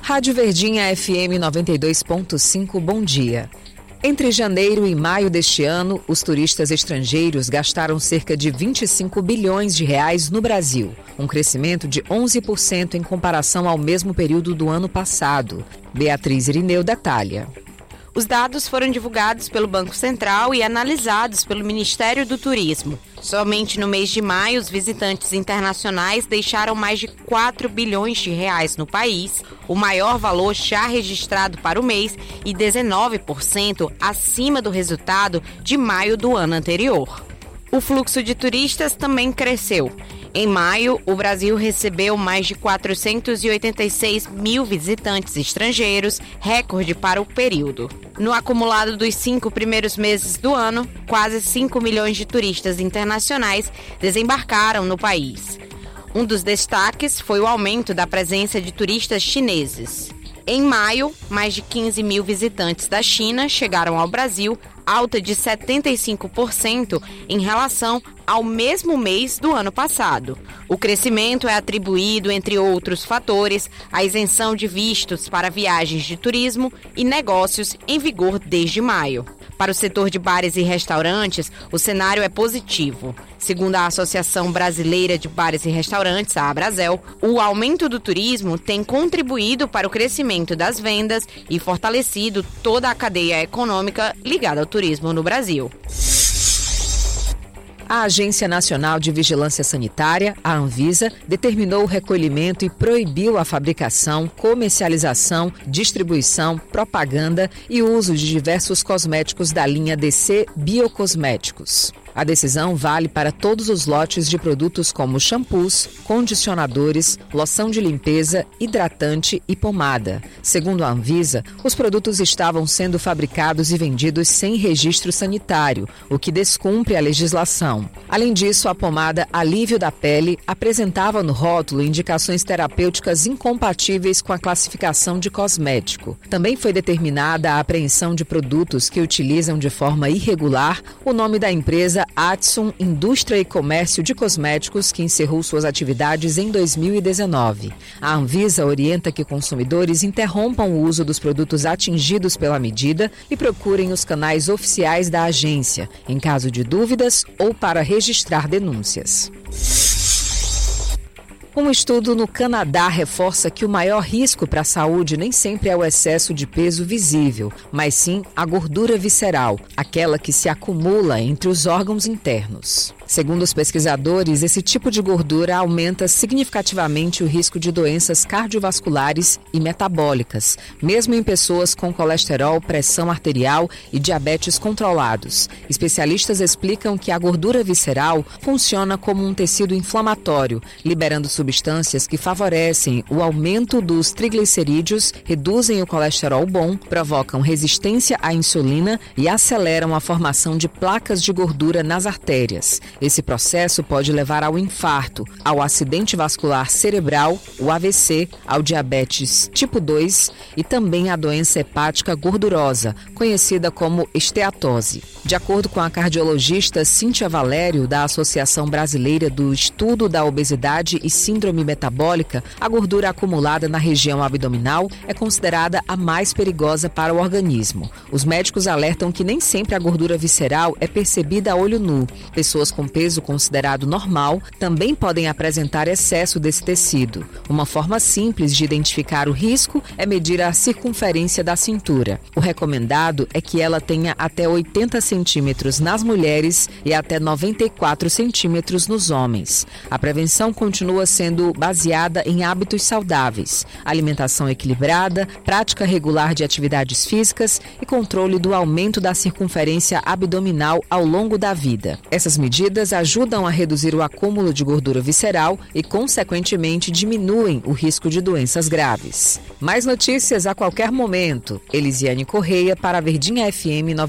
Rádio Verdinha FM 92.5, bom dia. Entre janeiro e maio deste ano, os turistas estrangeiros gastaram cerca de 25 bilhões de reais no Brasil, um crescimento de 11% em comparação ao mesmo período do ano passado. Beatriz Irineu detalha. Os dados foram divulgados pelo Banco Central e analisados pelo Ministério do Turismo. Somente no mês de maio, os visitantes internacionais deixaram mais de 4 bilhões de reais no país, o maior valor já registrado para o mês e 19% acima do resultado de maio do ano anterior. O fluxo de turistas também cresceu. Em maio, o Brasil recebeu mais de 486 mil visitantes estrangeiros, recorde para o período. No acumulado dos 5 primeiros meses do ano, quase 5 milhões de turistas internacionais desembarcaram no país. Um dos destaques foi o aumento da presença de turistas chineses. Em maio, mais de 15 mil visitantes da China chegaram ao Brasil, alta de 75% em relação ao mesmo mês do ano passado. O crescimento é atribuído, entre outros fatores, à isenção de vistos para viagens de turismo e negócios em vigor desde maio. Para o setor de bares e restaurantes, o cenário é positivo. Segundo a Associação Brasileira de Bares e Restaurantes, a Abrasel, o aumento do turismo tem contribuído para o crescimento das vendas e fortalecido toda a cadeia econômica ligada ao turismo no Brasil. A Agência Nacional de Vigilância Sanitária, a Anvisa, determinou o recolhimento e proibiu a fabricação, comercialização, distribuição, propaganda e uso de diversos cosméticos da linha DC Biocosméticos. A decisão vale para todos os lotes de produtos como shampoos, condicionadores, loção de limpeza, hidratante e pomada. Segundo a Anvisa, os produtos estavam sendo fabricados e vendidos sem registro sanitário, o que descumpre a legislação. Além disso, a pomada Alívio da Pele apresentava no rótulo indicações terapêuticas incompatíveis com a classificação de cosmético. Também foi determinada a apreensão de produtos que utilizam de forma irregular o nome da empresa Adsum Indústria e Comércio de Cosméticos, que encerrou suas atividades em 2019. A Anvisa orienta que consumidores interrompam o uso dos produtos atingidos pela medida e procurem os canais oficiais da agência, em caso de dúvidas ou para registrar denúncias. Um estudo no Canadá reforça que o maior risco para a saúde nem sempre é o excesso de peso visível, mas sim a gordura visceral, aquela que se acumula entre os órgãos internos. Segundo os pesquisadores, esse tipo de gordura aumenta significativamente o risco de doenças cardiovasculares e metabólicas, mesmo em pessoas com colesterol, pressão arterial e diabetes controlados. Especialistas explicam que a gordura visceral funciona como um tecido inflamatório, liberando substâncias que favorecem o aumento dos triglicerídeos, reduzem o colesterol bom, provocam resistência à insulina e aceleram a formação de placas de gordura nas artérias. Esse processo pode levar ao infarto, ao acidente vascular cerebral, o AVC, ao diabetes tipo 2 e também à doença hepática gordurosa, conhecida como esteatose. De acordo com a cardiologista Cíntia Valério, da Associação Brasileira do Estudo da Obesidade e Síndrome Metabólica, a gordura acumulada na região abdominal é considerada a mais perigosa para o organismo. Os médicos alertam que nem sempre a gordura visceral é percebida a olho nu. Pessoas com peso considerado normal também podem apresentar excesso desse tecido. Uma forma simples de identificar o risco é medir a circunferência da cintura. O recomendado é que ela tenha até 80 centímetros nas mulheres e até 94 centímetros nos homens. A prevenção continua sendo baseada em hábitos saudáveis, alimentação equilibrada, prática regular de atividades físicas e controle do aumento da circunferência abdominal ao longo da vida. Essas medidas ajudam a reduzir o acúmulo de gordura visceral e, consequentemente, diminuem o risco de doenças graves. Mais notícias a qualquer momento. Elisiane Correia para a Verdinha FM